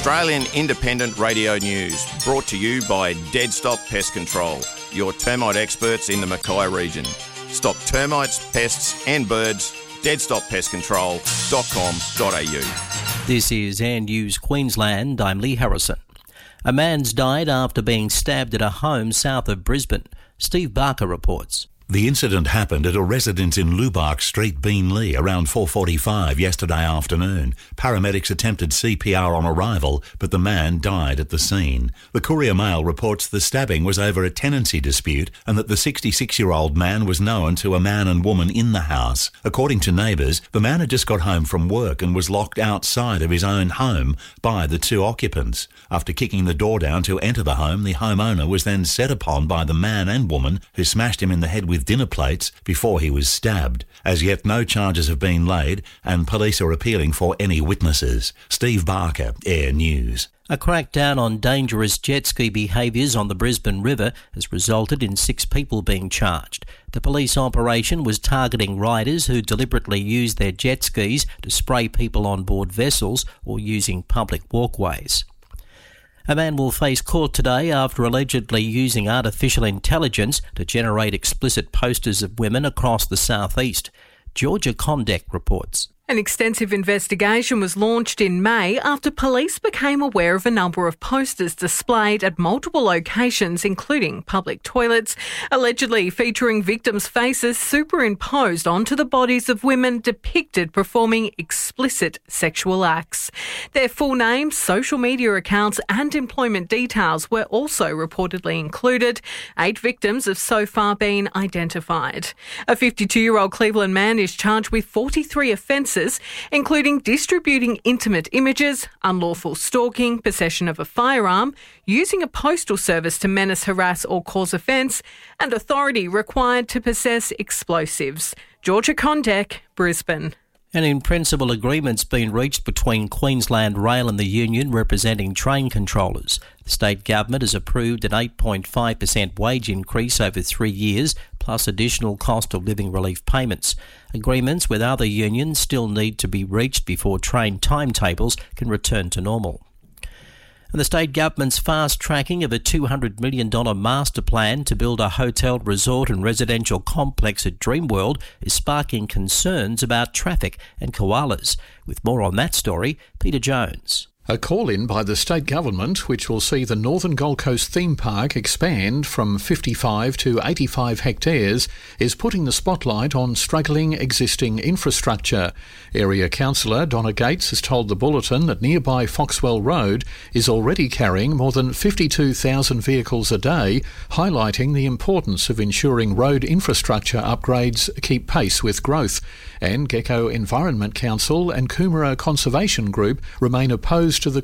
Australian Independent Radio News, brought to you by Dead Stop Pest Control, your termite experts in the Mackay region. Stop termites, pests and birds. deadstoppestcontrol.com.au. This is Air News Queensland. I'm Lee Harrison. A man's died after being stabbed at a home south of Brisbane. Steve Barker reports. The incident happened at a residence in Lubark Street, Beenleigh, around 4:45 yesterday afternoon. Paramedics attempted CPR on arrival, but the man died at the scene. The Courier Mail reports the stabbing was over a tenancy dispute and that the 66-year-old man was known to a man and woman in the house. According to neighbours, the man had just got home from work and was locked outside of his own home by the two occupants. After kicking the door down to enter the home, the homeowner was then set upon by the man and woman, who smashed him in the head with dinner plates before he was stabbed. As yet, no charges have been laid and police are appealing for any witnesses. Steve Barker, Air News. A crackdown on dangerous jet ski behaviours on the Brisbane River has resulted in 6 people being charged. The police operation was targeting riders who deliberately use their jet skis to spray people on board vessels or using public walkways. A man will face court today after allegedly using artificial intelligence to generate explicit posters of women across the southeast. Georgia Condek reports. An extensive investigation was launched in May after police became aware of a number of posters displayed at multiple locations, including public toilets, allegedly featuring victims' faces superimposed onto the bodies of women depicted performing explicit sexual acts. Their full names, social media accounts and employment details were also reportedly included. 8 victims have so far been identified. A 52-year-old Cleveland man is charged with 43 offences, including distributing intimate images, unlawful stalking, possession of a firearm, using a postal service to menace, harass or cause offence, and authority required to possess explosives. Georgia Condek, Brisbane. An in-principle agreement's been reached between Queensland Rail and the union representing train controllers. The state government has approved an 8.5% wage increase over 3 years, plus additional cost of living relief payments. Agreements with other unions still need to be reached before train timetables can return to normal. And the state government's fast-tracking of a $200 million master plan to build a hotel, resort and residential complex at Dreamworld is sparking concerns about traffic and koalas. With more on that story, Peter Jones. A call-in by the state government, which will see the Northern Gold Coast theme park expand from 55 to 85 hectares, is putting the spotlight on struggling existing infrastructure. Area Councillor Donna Gates has told the Bulletin that nearby Foxwell Road is already carrying more than 52,000 vehicles a day, highlighting the importance of ensuring road infrastructure upgrades keep pace with growth. And Gecko Environment Council and Coomera Conservation Group remain opposed to the